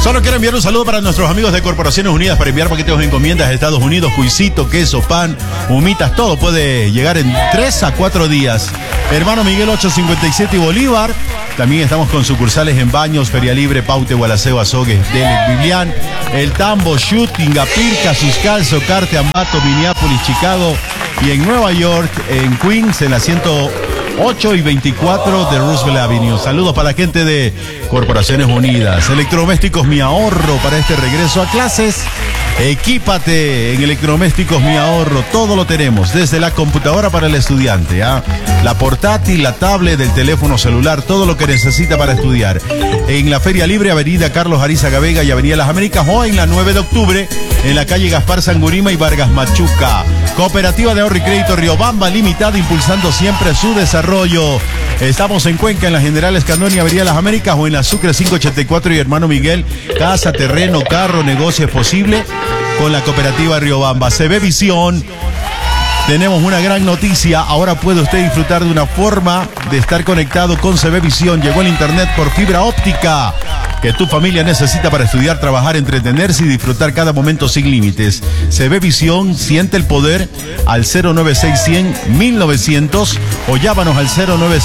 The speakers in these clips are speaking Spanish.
Solo quiero enviar un saludo para nuestros amigos de Corporaciones Unidas para enviar paquetes de encomiendas a Estados Unidos, cuisito, queso, pan, humitas, todo puede llegar en 3 a 4 días. Hermano Miguel 857 y Bolívar. También estamos con sucursales en Baños, Feria Libre, Paute, Gualaceo, Azogues, Delec, Biblián, El Tambo, Shooting, Apirca, Suscal, Socarte, Ambato, Minneapolis, Chicago y en Nueva York, en Queens, en la 108 y 24 de Roosevelt Avenue. Saludos para la gente de Corporaciones Unidas. Electrodomésticos Mi Ahorro para este regreso a clases. Equípate en Electrodomésticos Mi Ahorro. Todo lo tenemos, desde la computadora para el estudiante, la portátil, la tablet, el teléfono celular, todo lo que necesita para estudiar. En la Feria Libre, Avenida Carlos Arizaga Vega y Avenida Las Américas, o en la 9 de octubre, en la calle Gaspar Sangurima y Vargas Machuca. Cooperativa de Ahorro y Crédito Riobamba Limitada, impulsando siempre su desarrollo. Estamos en Cuenca, en la General Escandón y Avenida Las Américas, o en la Sucre 584 y Hermano Miguel. Casa, terreno, carro, negocio es posible con la Cooperativa Riobamba. CB Visión. Tenemos una gran noticia. Ahora puede usted disfrutar de una forma de estar conectado con CB Visión. Llegó el internet por fibra óptica que tu familia necesita para estudiar, trabajar, entretenerse y disfrutar cada momento sin límites. CB Visión, siente el poder al 096-100-1900 o llámanos al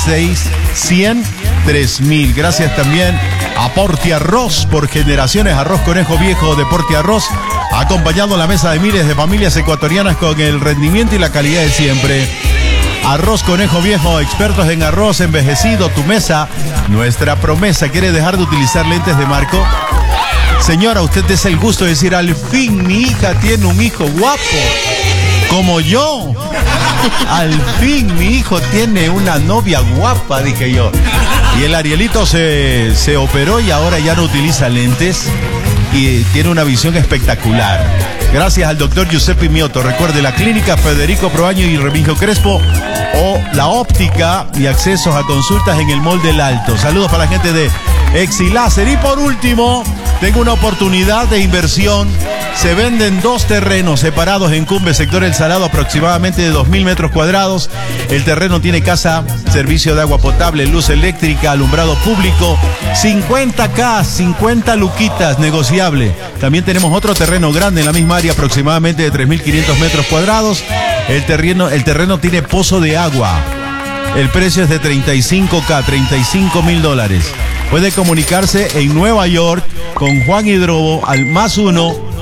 096-100-3000. Gracias también a Porti Arroz, por generaciones, arroz conejo viejo de Porti Arroz, acompañando la mesa de miles de familias ecuatorianas con el rendimiento y la calidad de siempre. Arroz Conejo Viejo, expertos en arroz envejecido, tu mesa, nuestra promesa. ¿Quiere dejar de utilizar lentes de marco? Señora, usted es el gusto de decir, al fin mi hija tiene un hijo guapo, como yo. Al fin mi hijo tiene una novia guapa, dije yo. Y el Arielito se operó y ahora ya no utiliza lentes y tiene una visión espectacular. Gracias al doctor Giuseppe Mioto. Recuerde, la clínica Federico Proaño y Remigio Crespo, o la óptica y accesos a consultas en el Mall del Alto. Saludos para la gente de Exiláser. Y por último, tengo una oportunidad de inversión. Se venden 2 terrenos separados en Cumbe, sector El Salado, aproximadamente de 2.000 metros cuadrados. El terreno tiene casa, servicio de agua potable, luz eléctrica, alumbrado público. 50K, 50 luquitas, negociable. También tenemos otro terreno grande en la misma área, aproximadamente de 3.500 metros cuadrados. El terreno tiene pozo de agua. El precio es de 35K, $35.000. Puede comunicarse en Nueva York con Juan Hidrobo al +1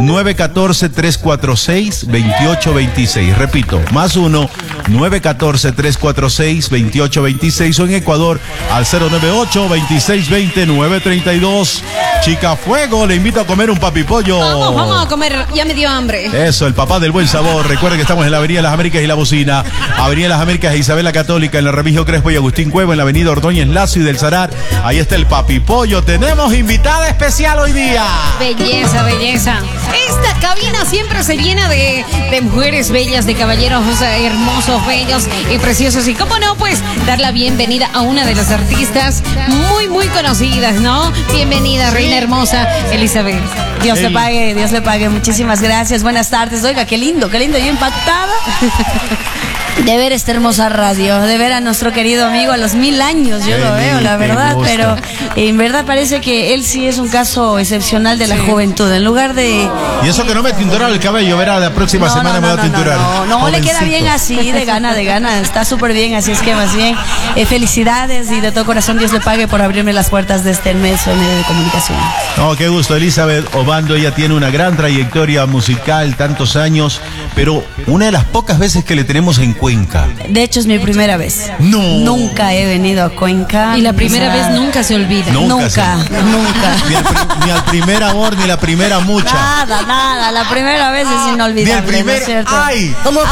914-346-2826. Repito, +1 914-346-2826, o en Ecuador al 098-2620-932. Chica Fuego, le invito a comer un papipollo. Vamos a comer, ya me dio hambre. Eso, el papá del buen sabor. Recuerden que estamos en la Avenida Las Américas y La Bocina, Avenida Las Américas e Isabel la Católica, en la Remigio Crespo y Agustín Cuevo, en la Avenida Ordóñez Lazo y del Sarar. Ahí está el papipollo. Tenemos invitada especial hoy día. Belleza, belleza. Esta cabina siempre se llena de mujeres bellas, de caballeros hermosos, bellos y preciosos. Y cómo no, pues, dar la bienvenida a una de las artistas muy conocidas, ¿no? Bienvenida, reina hermosa, Elizabeth. Dios le pague. Muchísimas gracias. Buenas tardes. Oiga, qué lindo. Yo impactada de ver esta hermosa radio, de ver a nuestro querido amigo a los 1000 años. Yo lo veo, la verdad, pero en verdad parece que él sí es un caso excepcional de la juventud. En lugar de... Y eso que no me tinturado el cabello, verá, la próxima semana me voy a tinturar. No, le queda bien así, de gana, está súper bien, así es que más bien, felicidades, y de todo corazón Dios le pague por abrirme las puertas de este inmenso medio de comunicación. No, qué gusto. Elizabeth Obando, ella tiene una gran trayectoria musical, tantos años, pero una de las pocas veces que le tenemos en Cuenca. De hecho, es mi primera vez. No. Nunca he venido a Cuenca. Y la primera vez nunca se olvida. Nunca. Ni al primer amor, ni la primera mucha. Nada, la primera vez es inolvidable. Ni el primer, ¿no es cierto? ¡Ay!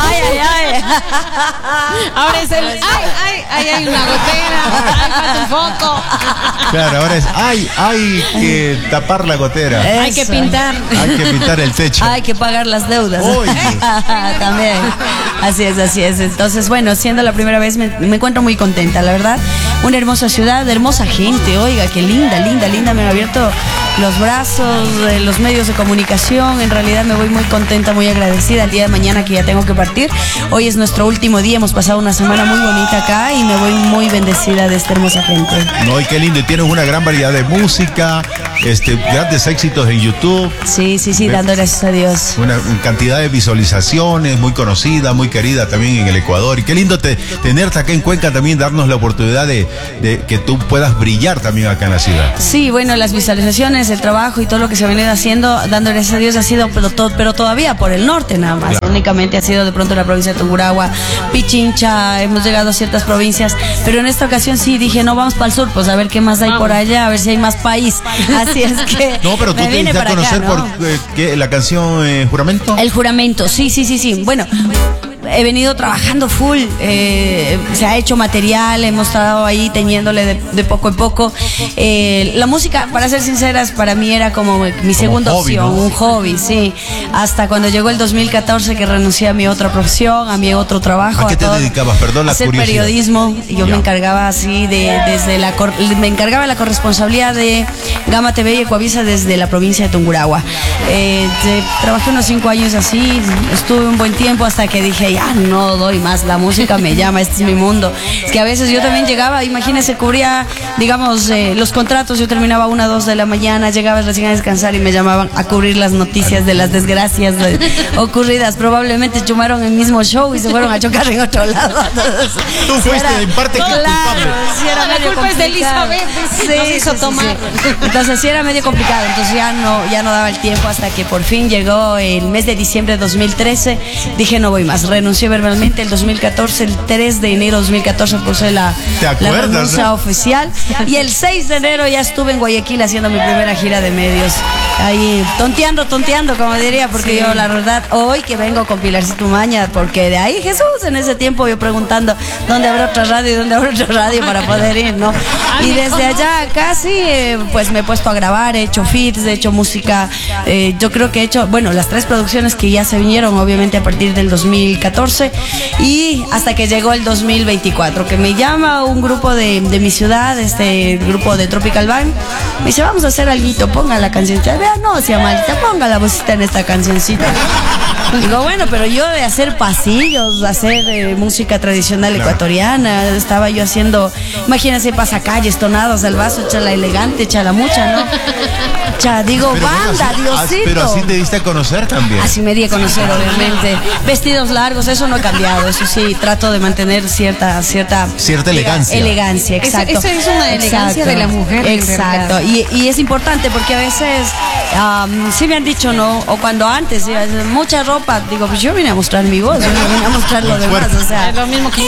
Ahora es el hay una gotera, falta un foco. Claro, ahora es hay que tapar la gotera. Eso. Hay que pintar. Hay que pintar el techo. Hay que pagar las deudas. Oye. También. Así es. Entonces, bueno, siendo la primera vez me encuentro muy contenta, la verdad. Una hermosa ciudad, hermosa gente. Oiga, qué linda. Me han abierto los brazos, los medios de comunicación. En realidad me voy muy contenta, muy agradecida el día de mañana que ya tengo que partir. Hoy es nuestro último día, hemos pasado una semana muy bonita acá y me voy muy bendecida de esta hermosa gente. No, y qué lindo, y tienes una gran variedad de música, grandes éxitos en YouTube. Sí, dando gracias a Dios. Una cantidad de visualizaciones, muy conocida, muy querida también en el Ecuador. Y qué lindo tenerte acá en Cuenca también, darnos la oportunidad de que tú puedas brillar también acá en la ciudad. Sí, bueno, las visualizaciones, el trabajo y todo lo que se ha venido haciendo, dando gracias a Dios, ha sido, pero todavía por el norte nada más. Claro. Únicamente ha sido de pronto la provincia de Tungurahua, Pichincha, hemos llegado a ciertas provincias, pero en esta ocasión sí dije, no, vamos para el sur, pues a ver qué más hay por allá, a ver si hay más país. Así es que. No, pero tú te diste a conocer acá, ¿no? ¿Qué, la canción Juramento? El Juramento, sí. Bueno. He venido trabajando full, se ha hecho material, hemos estado ahí teñiéndole de poco en poco. La música, para ser sinceras, para mí era como mi segunda opción, ¿no? Un hobby, sí. Hasta cuando llegó el 2014 que renuncié a mi otra profesión, a mi otro trabajo. ¿A qué te dedicabas? Perdón, la hacer curiosidad. Periodismo. Yo me encargaba así me encargaba de la corresponsabilidad de Gama TV y Ecuavisa desde la provincia de Tungurahua. Trabajé unos 5 años así, estuve un buen tiempo hasta que dije, ya no doy más, la música me llama, este es mi mundo. Es que a veces yo también llegaba, imagínense, cubría, digamos, los contratos, yo terminaba 1 o 2 de la mañana, llegaba recién a descansar y me llamaban a cubrir las noticias de las desgracias ocurridas. Probablemente chumaron el mismo show y se fueron a chocar en otro lado. Entonces, tú fuiste en parte culpable. Sí, era medio la culpa es de Elizabeth, nos hizo tomar. Entonces sí era medio complicado, entonces ya no daba el tiempo hasta que por fin llegó el mes de diciembre de 2013, dije no voy más, renuncié verbalmente el 2014, el 3 de enero de 2014 puse la renuncia oficial y el 6 de enero ya estuve en Guayaquil haciendo mi primera gira de medios, ahí tonteando como diría, porque yo la verdad hoy que vengo con Pilarcito Maña, porque de ahí Jesús en ese tiempo yo preguntando dónde habrá otra radio para poder ir, ¿no? Y desde allá casi pues me he puesto a grabar, he hecho feats, he hecho música, yo creo que he hecho, bueno, las 3 producciones que ya se vinieron obviamente a partir del 2014 y hasta que llegó el 2024, que me llama un grupo de mi ciudad, grupo de Tropical Band, me dice, vamos a hacer alguito, ponga la cancioncita, vea, no sea malita, ponga la vocita en esta cancioncita. Digo, bueno, pero yo de hacer pasillos, hacer música tradicional ecuatoriana, estaba yo haciendo, imagínense, pasacalles, tonados al vaso, echa la elegante, echa la mucha, ¿no? Digo, pero banda, bueno, Diosito. Pero así te diste a conocer también. Así me di a conocer, obviamente. Vestidos largos, eso no ha cambiado, eso sí, trato de mantener cierta elegancia. Elegancia, exacto. Eso es una elegancia de la mujer. Exacto, y es importante porque a veces sí me han dicho, ¿no? O cuando antes, mucha ropa, digo, pues yo vine a mostrar mi voz, yo no vine a mostrar lo demás, o sea. Es lo mismo que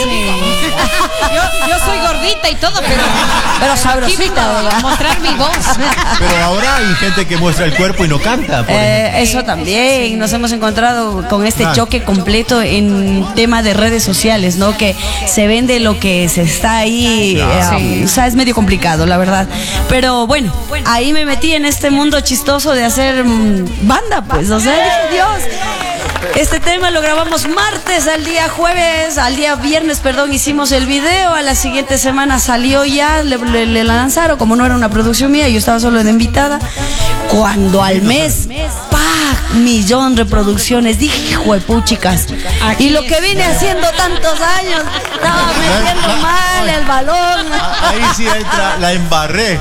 yo soy gordita y todo, pero sabrosita, ¿verdad? Mostrar mi voz. Pero ahora hay gente que muestra el cuerpo y no canta. Eso también, nos hemos encontrado con este choque completo en tema de redes sociales, ¿no? Que se vende lo que se está ahí, o sea, es medio complicado, la verdad. Pero bueno, ahí me metí en este mundo chistoso de hacer banda, pues, o sea, dije, Dios. Este tema lo grabamos martes, al día viernes, hicimos el video, a la siguiente semana salió ya, le lanzaron, como no era una producción mía, yo estaba solo de invitada, cuando al mes, ¡pah! 1.000.000 de reproducciones, dije, juepuchicas, y lo que vine haciendo tantos años, estaba metiendo mal el balón. Ahí sí entra, la embarré.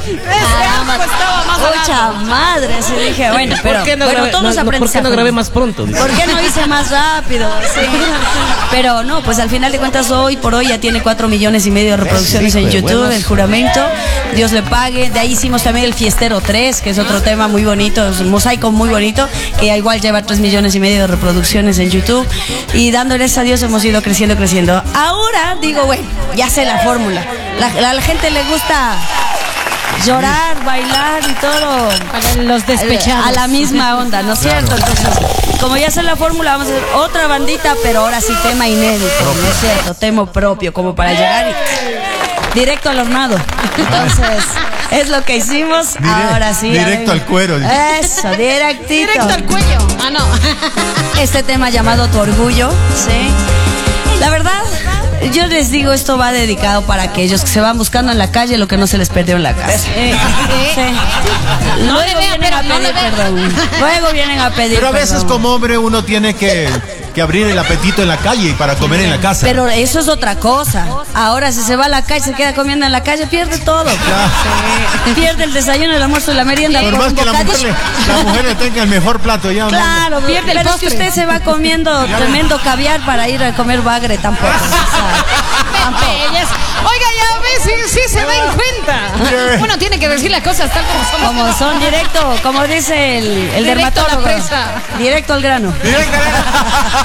Mucha madre, sí dije, bueno, pero todos aprendemos. ¿Por qué no grabé más pronto? ¿Por qué no hice más rápido? Sí. Pero no, pues al final de cuentas hoy por hoy ya tiene 4,5 millones de reproducciones en YouTube, El Juramento, Dios le pague. De ahí hicimos también el Fiestero 3, que es otro tema muy bonito, es un mosaico muy bonito, que igual lleva 3,5 millones de reproducciones en YouTube. Y dándoles a Dios hemos ido creciendo. Ahora digo, bueno, ya sé la fórmula. A la gente le gusta llorar, bailar y todo. Para los despechados. A la misma onda, ¿no es cierto? Entonces, como ya sé la fórmula, vamos a hacer otra bandita, pero ahora sí tema inédito, ¿no es cierto? Tema propio, como para llegar directo al hornado. Entonces, es lo que hicimos. Ahora sí. Directo al cuero. Eso, directito. Directo al cuello. Ah, no. Este tema llamado Tu Orgullo, ¿sí? La verdad, Yo les digo, esto va dedicado para aquellos que se van buscando en la calle lo que no se les perdió en la casa. Sí. No le vean, pero no le vean. Perdón. Luego vienen a pedir Pero a veces perdón. como hombre uno tiene que abrir el apetito en la calle para comer en la casa. Pero eso es otra cosa. Ahora, si se va a la calle, se queda comiendo en la calle, pierde todo. Sí. Pierde el desayuno, el almuerzo y la merienda. Por más que la mujer le tenga el mejor plato ya. Claro, pierde el postre. Si usted se va comiendo tremendo caviar para ir a comer bagre, tampoco. Bellas. Oiga, ya ves, sí se den cuenta. Uno tiene que decir las cosas tal como son. Como son, directo, como dice el Directo a la dermatólogo. presa. Directo al grano.